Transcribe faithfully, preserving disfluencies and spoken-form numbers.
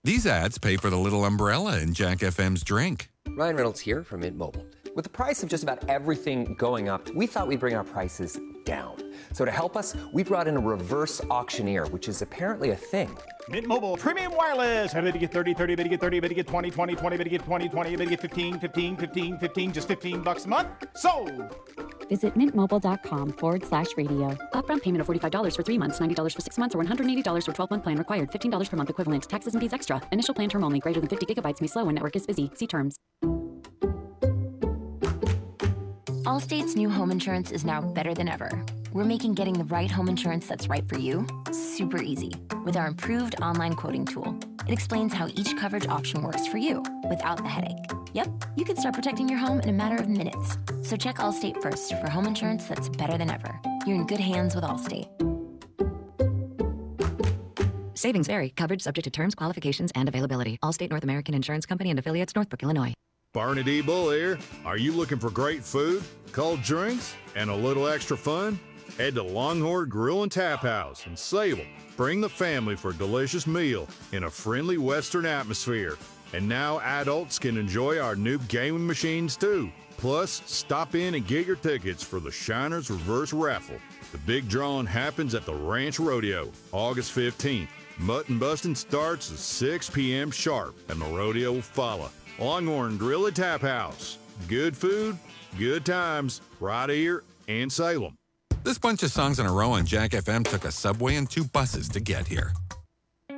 These ads pay for the little umbrella in Jack F M's drink. Ryan Reynolds here from Mint Mobile. With the price of just about everything going up, we thought we'd bring our prices down. So to help us, we brought in a reverse auctioneer, which is apparently a thing. Mint Mobile Premium Wireless. How to get thirty, thirty, bit to get thirty, bit to get twenty, twenty, twenty, bit to get twenty, twenty, bit to get fifteen, fifteen, fifteen, fifteen, just fifteen bucks a month? Sold! Visit mintmobile.com forward slash radio. Upfront payment of forty-five dollars for three months, ninety dollars for six months, or one hundred eighty dollars for twelve-month plan required. fifteen dollars per month equivalent. Taxes and fees extra. Initial plan term only. Greater than fifty gigabytes may slow when network is busy. See terms. Allstate's new home insurance is now better than ever. We're making getting the right home insurance that's right for you super easy with our improved online quoting tool. It explains how each coverage option works for you without the headache. Yep, you can start protecting your home in a matter of minutes. So check Allstate first for home insurance that's better than ever. You're in good hands with Allstate. Savings vary. Coverage subject to terms, qualifications, and availability. Allstate North American Insurance Company and affiliates, Northbrook, Illinois. Barney D. Bull here. Are you looking for great food, cold drinks, and a little extra fun? Head to Longhorn Grill and Tap House in Salem. Bring the family for a delicious meal in a friendly Western atmosphere. And now adults can enjoy our new gaming machines too. Plus, stop in and get your tickets for the Shiners Reverse Raffle. The big drawing happens at the Ranch Rodeo, August fifteenth. Mutton busting starts at six p.m. sharp, and the rodeo will follow. Longhorn Grill and Tap House. Good food, good times, right here in Salem. This bunch of songs in a row on Jack F M took a subway and two buses to get here.